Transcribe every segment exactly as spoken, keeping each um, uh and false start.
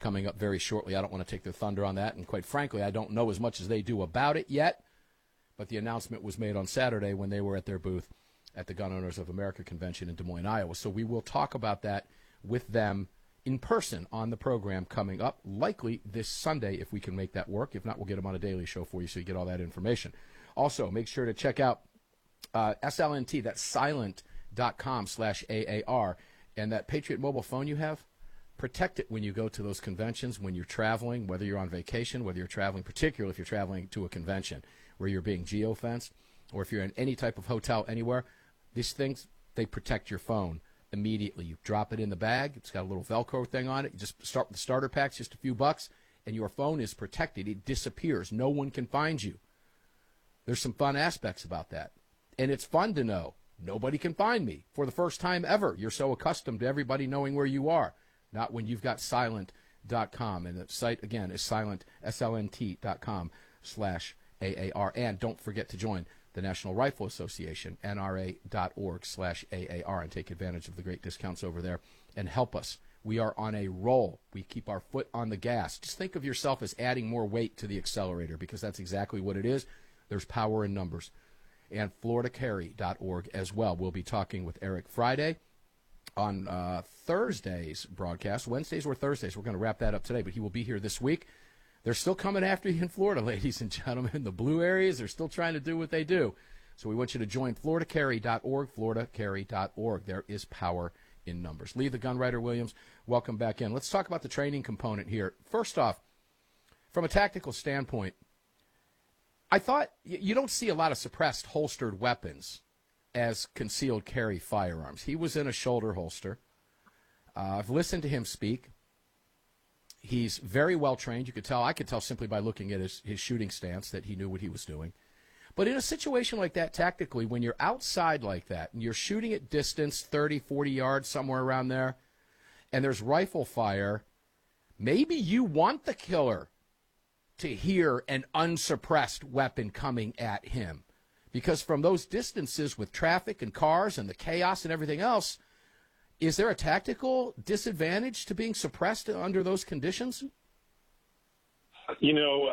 coming up very shortly. I don't want to take their thunder on that, and quite frankly, I don't know as much as they do about it yet, but the announcement was made on Saturday when they were at their booth at the Gun Owners of America convention in Des Moines, Iowa. So we will talk about that with them in person on the program coming up, likely this Sunday if we can make that work. If not, we'll get them on a daily show for you so you get all that information. Also, make sure to check out uh, S L N T, that's silent.com slash AAR, and that Patriot mobile phone you have, protect it when you go to those conventions, when you're traveling, whether you're on vacation, whether you're traveling, particularly if you're traveling to a convention where you're being geo-fenced, or if you're in any type of hotel anywhere. These things, they protect your phone immediately. You drop it in the bag. It's got a little Velcro thing on it. You just start with the starter packs, just a few bucks, and your phone is protected. It disappears. No one can find you. There's some fun aspects about that. And it's fun to know nobody can find me for the first time ever. You're so accustomed to everybody knowing where you are. Not when you've got silent dot com. And the site, again, is silent, S L N T dot com slash A A R. And don't forget to join the National Rifle Association, N R A dot org slash A A R, and take advantage of the great discounts over there and help us. We are on a roll. We keep our foot on the gas. Just think of yourself as adding more weight to the accelerator, because that's exactly what it is. There's power in numbers. And Florida Carry dot org as well. We'll be talking with Eric Friday on uh, Thursday's broadcast. Wednesdays or Thursdays. We're going to wrap that up today, but he will be here this week. They're still coming after you in Florida, ladies and gentlemen. The blue areas, they're still trying to do what they do. So we want you to join Florida Carry dot org, Florida Carry dot org. There is power in numbers. Lee the Gunwriter Williams, welcome back in. Let's talk about the training component here. First off, from a tactical standpoint, I thought you don't see a lot of suppressed holstered weapons as concealed carry firearms. He was in a shoulder holster. Uh, I've listened to him speak. He's very well trained. You could tell, I could tell simply by looking at his, his shooting stance that he knew what he was doing. But in a situation like that, tactically, when you're outside like that and you're shooting at distance, thirty, forty yards, somewhere around there, and there's rifle fire, maybe you want the killer to hear an unsuppressed weapon coming at him. Because from those distances with traffic and cars and the chaos and everything else, is there a tactical disadvantage to being suppressed under those conditions? You know,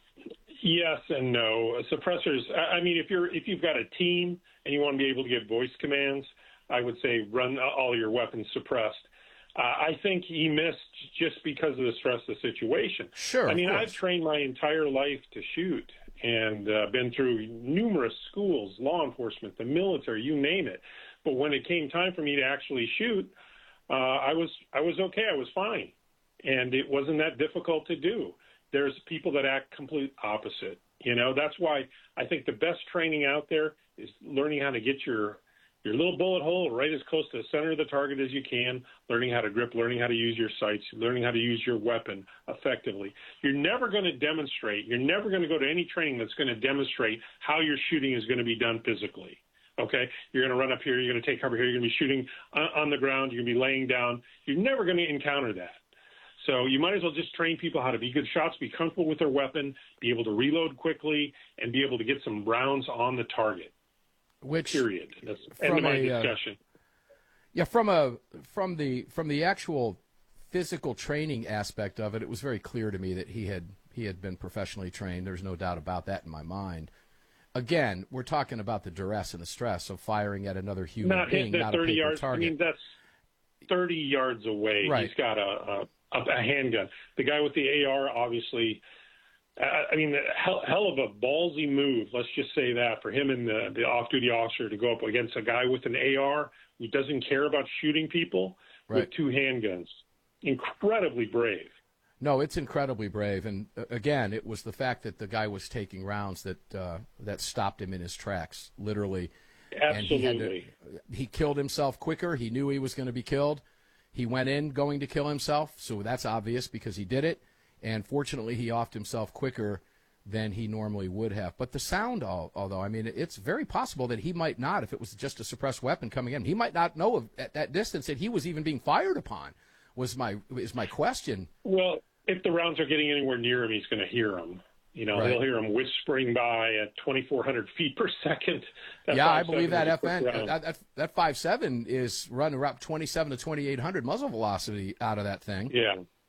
yes and no. Suppressors, I mean, if you're if you've got a team and you want to be able to give voice commands, I would say run all your weapons suppressed. Uh, I think he missed just because of the stress of the situation. Sure. I mean, I've trained my entire life to shoot and uh, been through numerous schools, law enforcement, the military, you name it. But when it came time for me to actually shoot, uh, I was I was okay. I was fine. And it wasn't that difficult to do. There's people that act complete opposite. You know, that's why I think the best training out there is learning how to get your your little bullet hole right as close to the center of the target as you can, learning how to grip, learning how to use your sights, learning how to use your weapon effectively. You're never going to demonstrate, you're never going to go to any training that's going to demonstrate how your shooting is going to be done physically. Okay, you're going to run up here, you're going to take cover here, you're going to be shooting on the ground, you're going to be laying down. You're never going to encounter that. So you might as well just train people how to be good shots, be comfortable with their weapon, be able to reload quickly, and be able to get some rounds on the target. Which period. That's the end of my a, discussion. Uh, yeah, from a from the from the actual physical training aspect of it, it was very clear to me that he had he had been professionally trained. There's no doubt about that in my mind. Again, we're talking about the duress and the stress of firing at another human not being, not thirty a paper yards. target. I mean, that's thirty yards away. Right. He's got a, a, a handgun. The guy with the A R, obviously, uh, I mean, hell, hell of a ballsy move, let's just say that, for him and the, the off-duty officer to go up against a guy with an A R who doesn't care about shooting people right. with two handguns. Incredibly brave. No, it's incredibly brave. And, uh, again, it was the fact that the guy was taking rounds that uh, that stopped him in his tracks, literally. Absolutely. And he, had to, he killed himself quicker. He knew he was going to be killed. He went in going to kill himself, so that's obvious because he did it. And fortunately, he offed himself quicker than he normally would have. But the sound, although, I mean, it's very possible that he might not, if it was just a suppressed weapon coming in, he might not know of, at that distance that he was even being fired upon, was my is my question. Well, if the rounds are getting anywhere near him, he's going to hear them. You know, right. he'll hear them whispering by at twenty-four hundred feet per second. That yeah, I believe that F N, that, that, that five seven is running up twenty-seven to twenty-eight hundred muzzle velocity out of that thing. Yeah.